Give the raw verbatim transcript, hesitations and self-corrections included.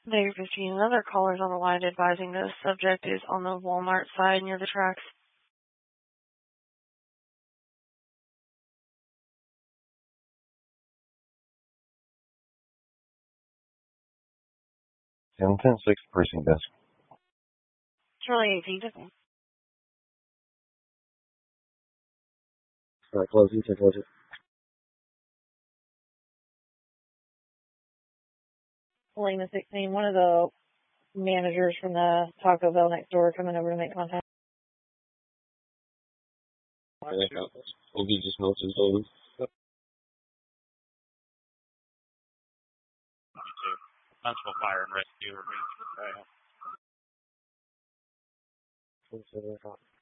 Day fifteen, another caller's on the line advising the subject is on the Walmart side near the tracks. ten ten six precinct desk. Charlie eighteen, just me. Alright, close. You take close it. Lima sixteen, one of the managers from the Taco Bell next door coming over to make contact. We'll be just notes and buildings. Huntsville Fire and Rescue. Right.